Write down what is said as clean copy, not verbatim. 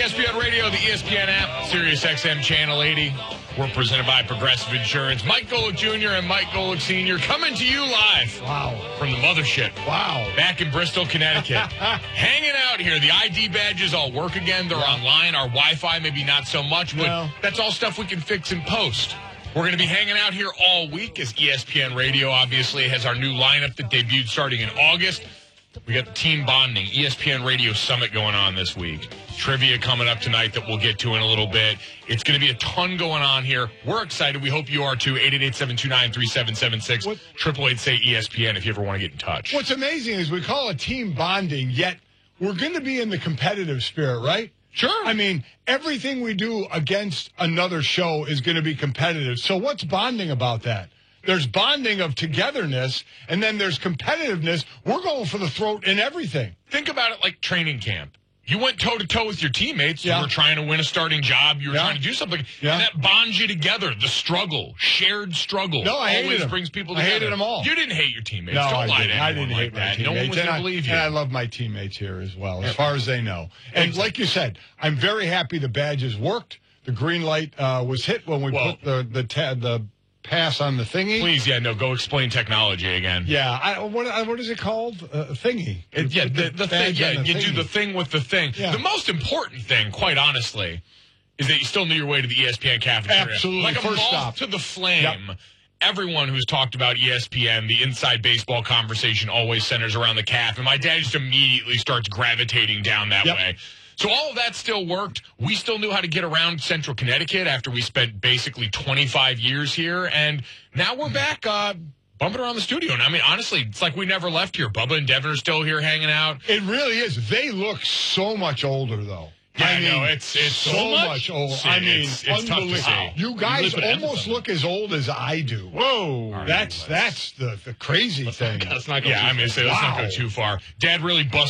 ESPN Radio, the ESPN app, Sirius XM Channel 80. We're presented by Progressive Insurance. Mike Golick Jr. and Mike Golick Sr. coming to you live. From the mothership. Back in Bristol, Connecticut. Hanging out here. The ID badges all work again. They're online. Our Wi-Fi maybe not so much, but that's all stuff we can fix in post. We're going to be hanging out here all week as ESPN Radio obviously has our new lineup that debuted starting in August. We got the team bonding, ESPN Radio Summit going on this week. Trivia coming up tonight that we'll get to in a little bit. It's going to be a ton going on here. We're excited. We hope you are too. 888-729-3776. 888-SAY-ESPN if you ever want to get in touch. What's amazing is we call it team bonding, yet we're going to be in the competitive spirit, right? Sure. I mean, everything we do against another show is going to be competitive. So what's bonding about that? There's bonding of togetherness, and then there's competitiveness. We're going for the throat in everything. Think about it like training camp. You went toe-to-toe with your teammates. You were trying to win a starting job. You were trying to do something. And that bonds you together. The struggle, shared struggle, always brings people together. I hated them all. You didn't hate your teammates. No, Don't lie to anyone I didn't hate like that. My teammates. No one was going to believe you. And I love my teammates here as well, as far as they know. And like you said, I'm very happy the badges worked. The green light was hit when we put the pass on the thingy. Please, go explain technology again. What is it called? Thingy. The thing. You do the thing with the thing. Yeah. The most important thing, quite honestly, is that you still knew your way to the ESPN cafeteria. Absolutely. Like a First moth stop to the flame. Everyone who's talked about ESPN, the inside baseball conversation always centers around the caf, and my dad just immediately starts gravitating down that way. So all of that still worked. We still knew how to get around Central Connecticut after we spent basically 25 years here. And now we're back bumping around the studio. And I mean, honestly, it's like we never left here. Bubba and Devin are still here hanging out. It really is. They look so much older, though. Yeah, it's so much older. It's tough to see. You guys almost look as old as I do. Whoa. That's the crazy thing. Let's not go too far. Dad really busted